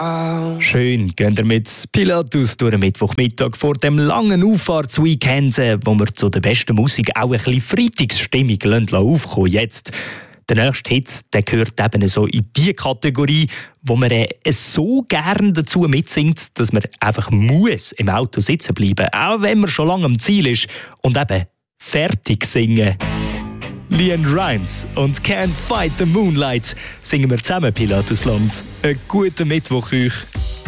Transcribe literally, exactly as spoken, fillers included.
Schön, gehen wir mit Pilatus durch den Mittwochmittag vor dem langen Auffahrtsweekend, wo wir zu der besten Musik auch ein bisschen Freitagsstimmung aufkommen. Jetzt, der nächste Hit, der gehört eben so in die Kategorie, wo man äh, so gern dazu mitsingt, dass man einfach muss im Auto sitzen bleiben, auch wenn man schon lange am Ziel ist und eben fertig singen. Leanne Rimes und Can't Fight the Moonlight singen wir zusammen, Pilatusland. Einen guten Mittwoch euch.